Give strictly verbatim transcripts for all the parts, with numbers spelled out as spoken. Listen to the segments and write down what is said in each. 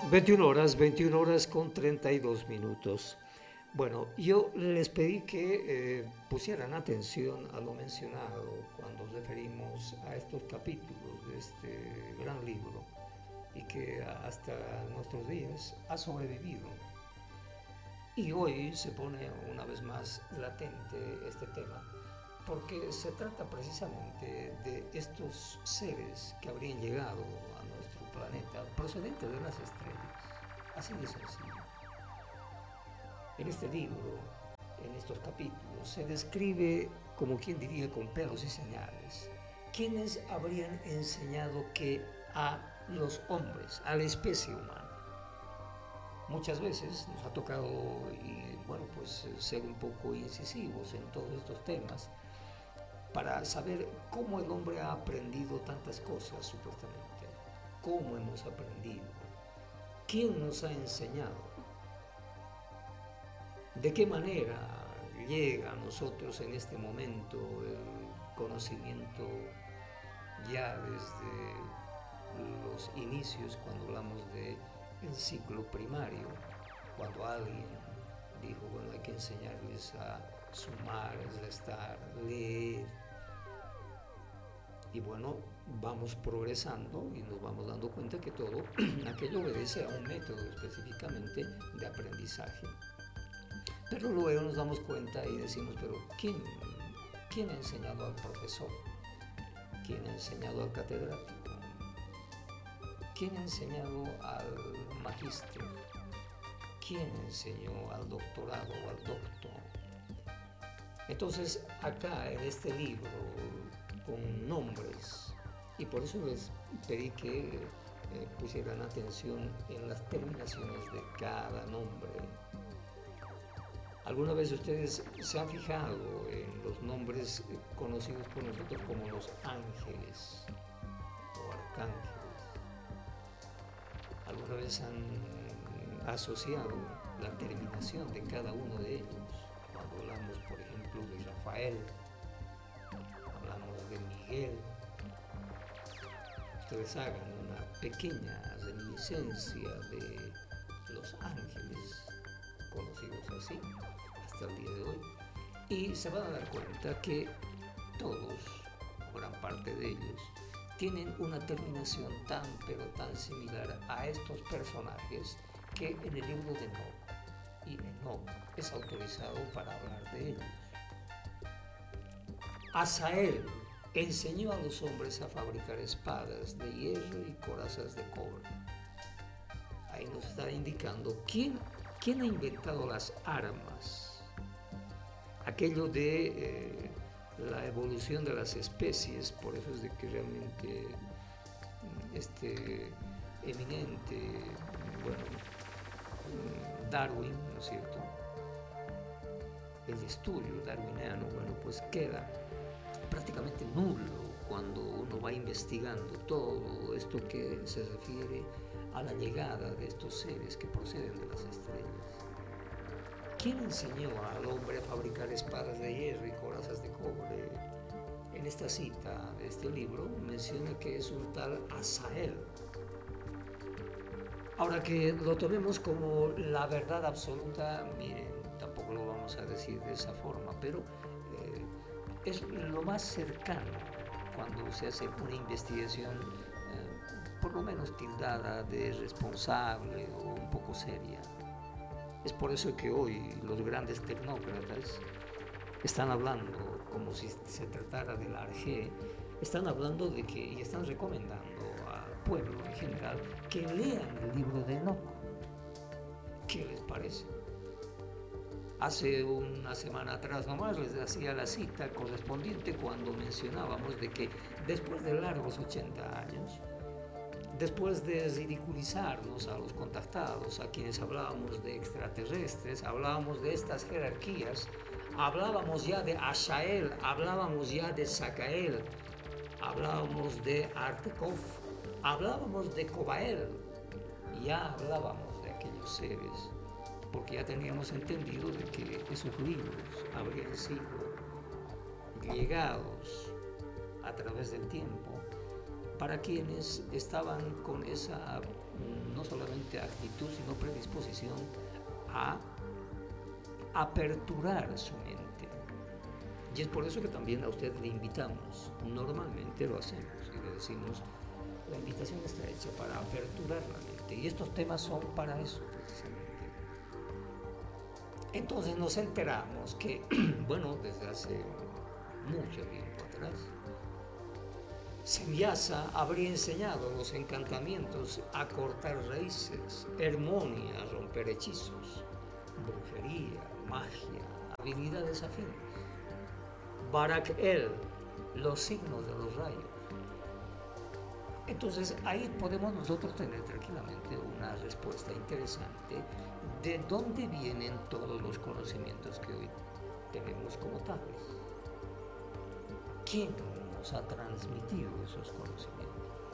veintiuna horas, veintiuna horas con treinta y dos minutos. Bueno, yo les pedí que eh, pusieran atención a lo mencionado cuando referimos a estos capítulos de este gran libro y que hasta nuestros días ha sobrevivido. Y hoy se pone una vez más latente este tema porque se trata precisamente de estos seres que habrían llegado a nuestro planeta procedentes de las estrellas. Así de sencillo. En este libro, en estos capítulos, se describe, como quien diría, con pelos y señales, quienes habrían enseñado que a los hombres, a la especie humana. Muchas veces nos ha tocado, y bueno, pues ser un poco incisivos en todos estos temas para saber cómo el hombre ha aprendido tantas cosas, supuestamente. ¿Cómo hemos aprendido? ¿Quién nos ha enseñado? ¿De qué manera llega a nosotros en este momento el conocimiento ya desde los inicios, cuando hablamos del ciclo primario, cuando alguien dijo, bueno, hay que enseñarles a sumar, restar, leer? Y bueno, vamos progresando y nos vamos dando cuenta que todo aquello obedece a un método específicamente de aprendizaje. Pero luego nos damos cuenta y decimos, pero ¿quién, quién ha enseñado al profesor? ¿Quién ha enseñado al catedrático? ¿Quién ha enseñado al magíster? ¿Quién enseñó al doctorado o al doctor? Entonces, acá en este libro, con nombres, y por eso les pedí que eh, pusieran atención en las terminaciones de cada nombre. ¿Alguna vez ustedes se han fijado en los nombres conocidos por nosotros como los ángeles o arcángeles? ¿Alguna vez han asociado la terminación de cada uno de ellos? Cuando hablamos, por ejemplo, de Rafael, hablamos de Miguel, ustedes hagan una pequeña reminiscencia de los ángeles, conocidos así hasta el día de hoy, y se van a dar cuenta que todos, gran parte de ellos, tienen una terminación tan pero tan similar a estos personajes que en el libro de Enoch, y Enoch es autorizado para hablar de ellos. Asael enseñó a los hombres a fabricar espadas de hierro y corazas de cobre. Ahí nos está indicando quién, quién ha inventado las armas. Aquello de eh, la evolución de las especies, por eso es de que realmente este eminente, bueno, Darwin, ¿no es cierto? El estudio darwiniano, bueno, pues queda prácticamente nulo cuando uno va investigando todo esto que se refiere a la llegada de estos seres que proceden de las estrellas. ¿Quién enseñó al hombre a fabricar espadas de hierro y corazas de cobre? En esta cita de este libro menciona que es un tal Asael. Ahora, que lo tomemos como la verdad absoluta, miren, tampoco lo vamos a decir de esa forma, pero eh, es lo más cercano cuando se hace una investigación eh, por lo menos tildada de responsable o un poco seria. Es por eso que hoy los grandes tecnócratas están hablando, como si se tratara de la Arge, están hablando de que, y están recomendando al pueblo en general, que lean el libro de Enoch. ¿Qué les parece? Hace una semana atrás nomás les hacía la cita correspondiente cuando mencionábamos de que después de largos ochenta años, después de ridiculizarnos a los contactados, a quienes hablábamos de extraterrestres, hablábamos de estas jerarquías, hablábamos ya de Ashael, hablábamos ya de Sakael, hablábamos de Artekov, hablábamos de Cobael, ya hablábamos de aquellos seres, porque ya teníamos entendido de que esos libros habrían sido llegados a través del tiempo para quienes estaban con esa no solamente actitud, sino predisposición a aperturar su mente. Y es por eso que también a usted le invitamos, normalmente lo hacemos y le decimos, la invitación está hecha para aperturar la mente y estos temas son para eso precisamente. Entonces nos enteramos que, bueno, desde hace mucho tiempo atrás, Semyasa habría enseñado los encantamientos a cortar raíces, hermonia a romper hechizos, brujería, magia, habilidades afines. Barak El, los signos de los rayos. Entonces ahí podemos nosotros tener tranquilamente una respuesta interesante de dónde vienen todos los conocimientos que hoy tenemos como tales. ¿Quién nos ha transmitido esos conocimientos?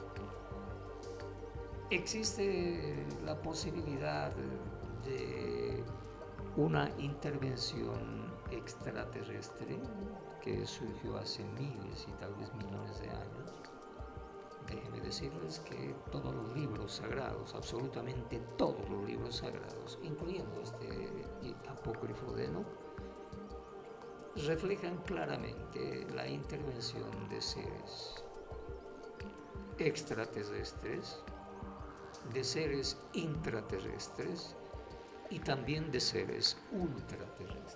Existe la posibilidad de una intervención extraterrestre que surgió hace miles y tal vez millones de años. Déjenme decirles que todos los libros sagrados, absolutamente todos los libros sagrados, incluyendo este apócrifo de Enoch, reflejan claramente la intervención de seres extraterrestres, de seres intraterrestres y también de seres ultraterrestres.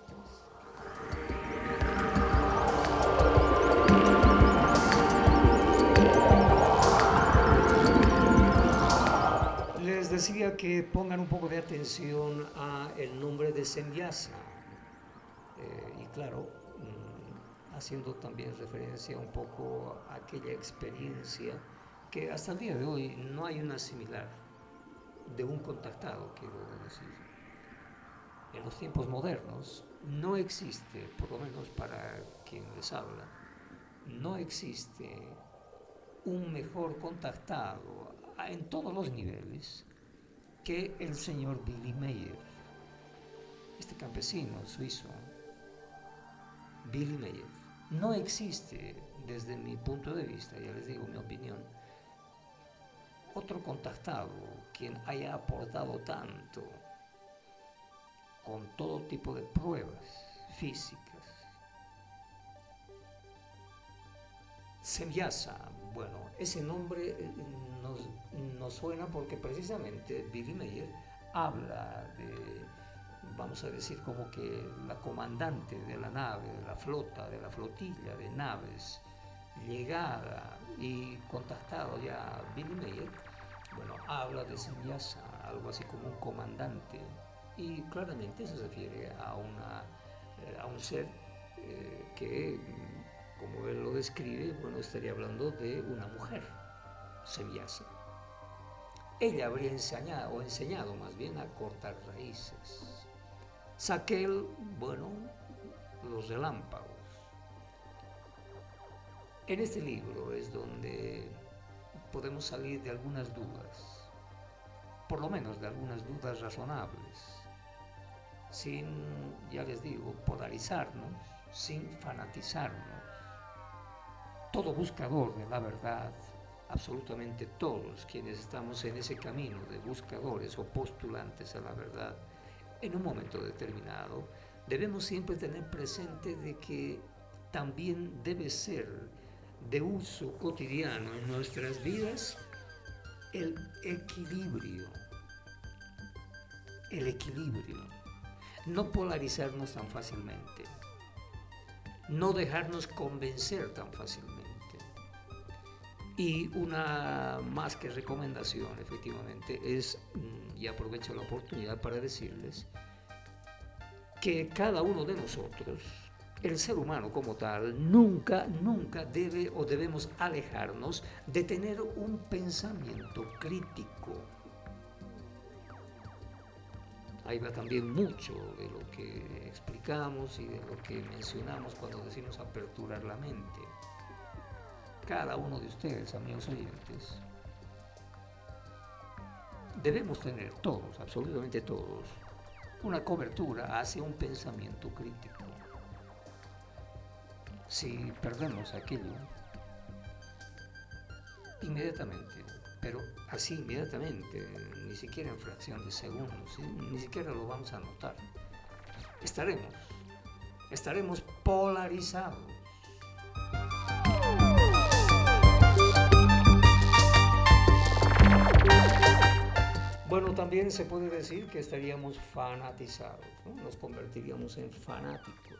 Les decía que pongan un poco de atención a el nombre de Semyasa. Eh, y claro, mmm, haciendo también referencia un poco a aquella experiencia que hasta el día de hoy no hay una similar de un contactado, quiero decir. En los tiempos modernos no existe, por lo menos para quien les habla, no existe un mejor contactado en todos los niveles que el señor Billy Mayer, este campesino suizo. Billy Mayer. No existe, desde mi punto de vista, ya les digo mi opinión, otro contactado quien haya aportado tanto con todo tipo de pruebas físicas. Semyasa, bueno, ese nombre nos, nos suena porque precisamente Billy Mayer habla de, vamos a decir, como que la comandante de la nave, de la flota, de la flotilla de naves, llegada y contactado ya Billy Mayer, bueno, habla de Semyasa, algo así como un comandante, y claramente se refiere a, una, eh, a un ser eh, que, como él lo describe, bueno, estaría hablando de una mujer, Semyasa. Ella habría enseñado, o enseñado más bien, a cortar raíces. Saquel, bueno, los relámpagos. En este libro es donde podemos salir de algunas dudas, por lo menos de algunas dudas razonables, sin, ya les digo, polarizarnos, sin fanatizarnos. Todo buscador de la verdad, absolutamente todos quienes estamos en ese camino de buscadores o postulantes a la verdad, en un momento determinado, debemos siempre tener presente de que también debe ser de uso cotidiano en nuestras vidas el equilibrio. El equilibrio. No polarizarnos tan fácilmente. No dejarnos convencer tan fácilmente. Y una más que recomendación, efectivamente, es, y aprovecho la oportunidad para decirles, que cada uno de nosotros, el ser humano como tal, nunca, nunca debe o debemos alejarnos de tener un pensamiento crítico. Ahí va también mucho de lo que explicamos y de lo que mencionamos cuando decimos aperturar la mente. Cada uno de ustedes, amigos oyentes, debemos tener todos, absolutamente todos, una cobertura hacia un pensamiento crítico. Si perdemos aquello, inmediatamente, pero así inmediatamente, ni siquiera en fracción de segundos, ¿sí? Ni siquiera lo vamos a notar. Estaremos, estaremos polarizados. Bueno, también se puede decir que estaríamos fanatizados, ¿no? Nos convertiríamos en fanáticos.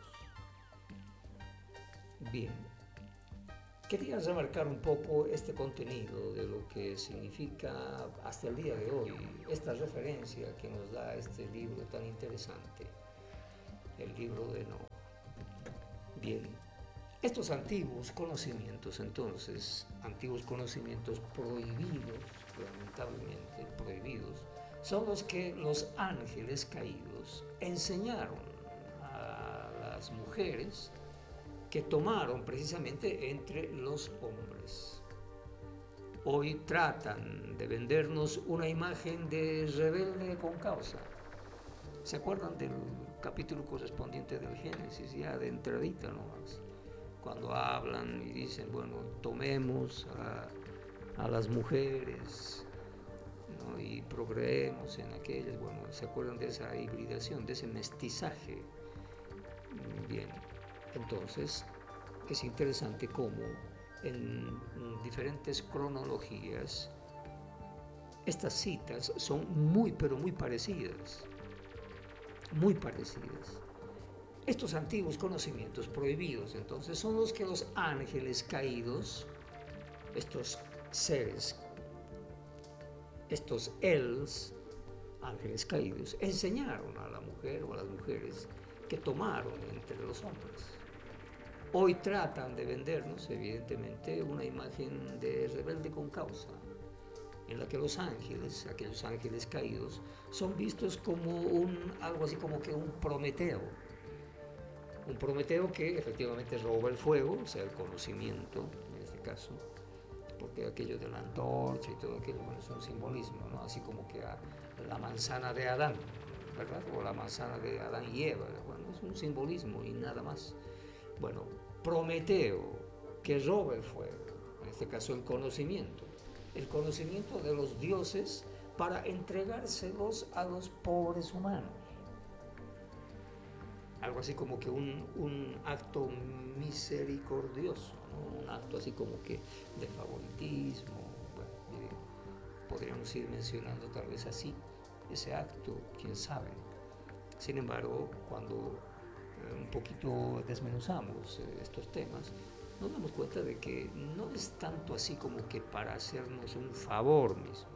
Bien, quería remarcar un poco este contenido de lo que significa hasta el día de hoy esta referencia que nos da este libro tan interesante, el libro de Enoch. Bien, estos antiguos conocimientos, entonces, antiguos conocimientos prohibidos, lamentablemente prohibidos, son los que los ángeles caídos enseñaron a las mujeres que tomaron precisamente entre los hombres. Hoy tratan de vendernos una imagen de rebelde con causa. ¿Se acuerdan del capítulo correspondiente del Génesis? Ya de entradita nomás. Cuando hablan y dicen, bueno, tomemos a, a las mujeres, ¿no? Y procreemos en aquellas. Bueno, ¿se acuerdan de esa hibridación, de ese mestizaje? Bien. Entonces, es interesante cómo en diferentes cronologías estas citas son muy, pero muy parecidas, muy parecidas. Estos antiguos conocimientos prohibidos, entonces, son los que los ángeles caídos, estos seres, estos els, ángeles caídos, enseñaron a la mujer o a las mujeres que tomaron entre los hombres. Hoy tratan de vendernos, evidentemente, una imagen de rebelde con causa, en la que los ángeles, aquellos ángeles caídos, son vistos como un, algo así como que un Prometeo. Un Prometeo que efectivamente roba el fuego, o sea, el conocimiento, en este caso, porque aquello de la antorcha y todo aquello, bueno, es un simbolismo, ¿no? Así como que a la manzana de Adán, ¿verdad? O la manzana de Adán y Eva, bueno, es un simbolismo y nada más. Bueno, Prometeo, que roba el fuego, en este caso el conocimiento, el conocimiento de los dioses para entregárselos a los pobres humanos. Algo así como que un, un acto misericordioso, ¿no? Un acto así como que de favoritismo. Bueno, eh, podríamos ir mencionando tal vez así ese acto, quién sabe. Sin embargo, cuando un poquito desmenuzamos estos temas, nos damos cuenta de que no es tanto así como que para hacernos un favor mismo,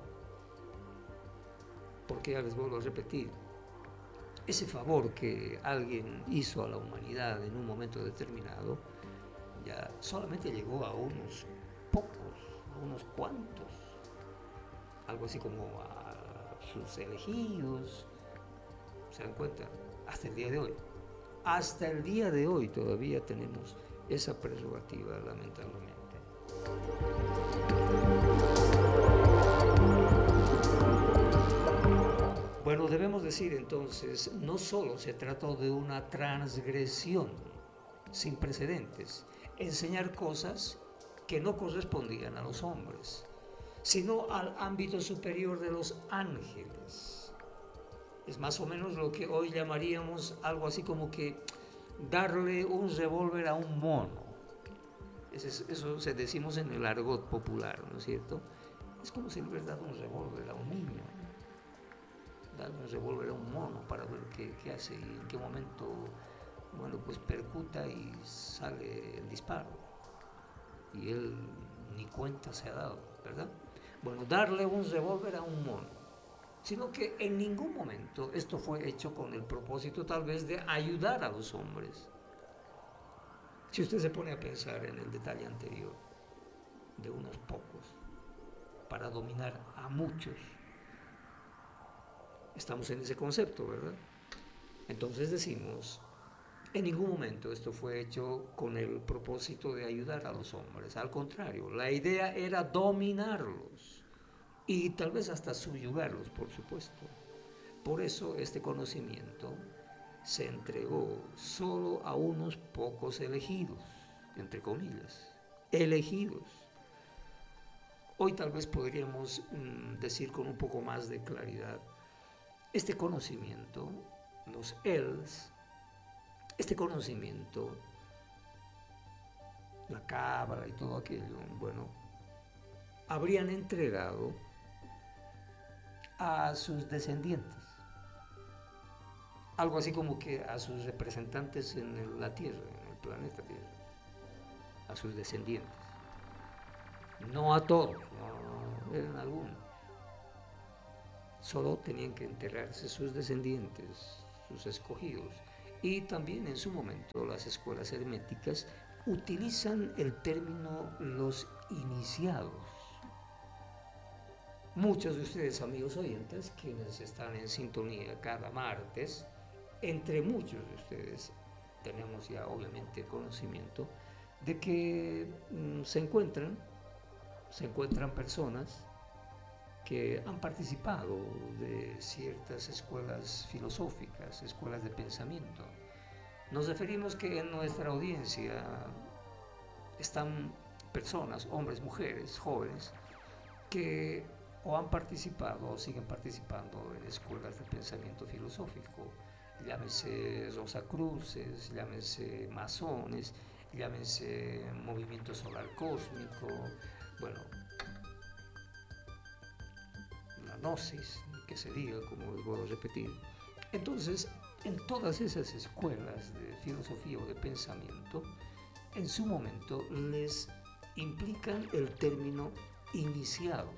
porque ya les vuelvo a repetir, ese favor que alguien hizo a la humanidad en un momento determinado ya solamente llegó a unos pocos, a unos cuantos, algo así como a sus elegidos. ¿Se dan cuenta? Hasta el día de hoy. Hasta el día de hoy todavía tenemos esa prerrogativa, lamentablemente. Bueno, debemos decir entonces, no solo se trató de una transgresión sin precedentes, enseñar cosas que no correspondían a los hombres, sino al ámbito superior de los ángeles. Es más o menos lo que hoy llamaríamos algo así como que darle un revólver a un mono. Eso, eso se decimos en el argot popular, ¿no es cierto? Es como si le hubieras dado un revólver a un niño. Darle un revólver a un mono para ver qué, qué hace y en qué momento, bueno, pues percuta y sale el disparo. Y él ni cuenta se ha dado, ¿verdad? Bueno, darle un revólver a un mono. Sino que en ningún momento esto fue hecho con el propósito tal vez de ayudar a los hombres. Si usted se pone a pensar en el detalle anterior, de unos pocos, para dominar a muchos, estamos en ese concepto, ¿verdad? Entonces decimos, en ningún momento esto fue hecho con el propósito de ayudar a los hombres, al contrario, la idea era dominarlos. Y tal vez hasta subyugarlos, por supuesto. Por eso este conocimiento se entregó solo a unos pocos elegidos, entre comillas, elegidos. hoy tal vez podríamos mm, decir con un poco más de claridad, este conocimiento, los Els, este conocimiento, la cábala y todo aquello, bueno, habrían entregado a sus descendientes, algo así como que a sus representantes en la Tierra, en el planeta Tierra, a sus descendientes, no a todos, no, eran algunos, solo tenían que enterrarse sus descendientes, sus escogidos. Y también en su momento las escuelas herméticas utilizan el término los iniciados. Muchos de ustedes, amigos oyentes, quienes están en sintonía cada martes, entre muchos de ustedes tenemos ya obviamente conocimiento de que mm, se encuentran, se encuentran personas que han participado de ciertas escuelas filosóficas, escuelas de pensamiento. Nos referimos que en nuestra audiencia están personas, hombres, mujeres, jóvenes, que o han participado o siguen participando en escuelas de pensamiento filosófico, llámese Rosacruces, llámese masones, llámese movimiento solar cósmico, bueno, la gnosis, que se diga, como les voy a repetir. Entonces, en todas esas escuelas de filosofía o de pensamiento, en su momento les implican el término iniciados.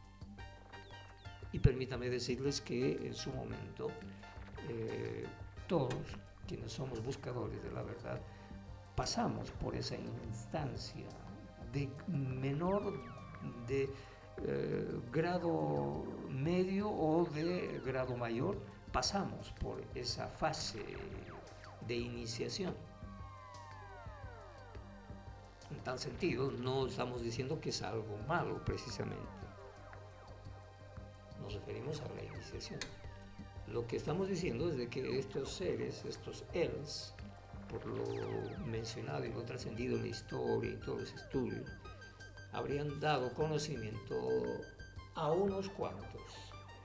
Y permítame decirles que en su momento eh, todos quienes somos buscadores de la verdad pasamos por esa instancia de menor, de eh, grado medio o de grado mayor, pasamos por esa fase de iniciación. En tal sentido, no estamos diciendo que es algo malo precisamente. Nos referimos a la iniciación. Lo que estamos diciendo es de que estos seres, estos Els, por lo mencionado y lo trascendido en la historia y todos los estudios, habrían dado conocimiento a unos cuantos,